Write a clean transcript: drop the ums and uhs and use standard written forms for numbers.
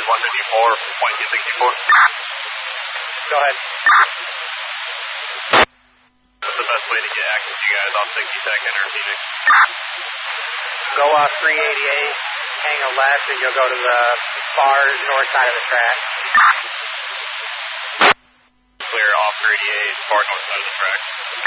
154, 2264. Go ahead. What's the best way to get access to you guys on 62nd or Phoenix? Go off 388, hang a left, and you'll go to the far north side of the track. Clear off 388, far north side of the track.